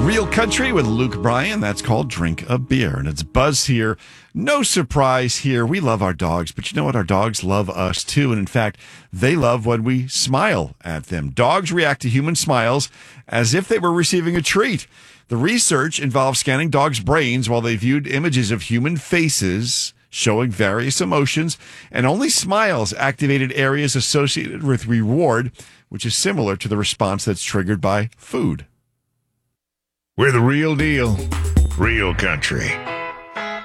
Real Country with Luke Bryan. That's called Drink a Beer. And it's Buzz here. No surprise here. We love our dogs, but you know what? Our dogs love us too. And in fact, they love when we smile at them. Dogs react to human smiles as if they were receiving a treat. The research involved scanning dogs' brains while they viewed images of human faces showing various emotions, and only smiles activated areas associated with reward, which is similar to the response that's triggered by food. We're the real deal, real country.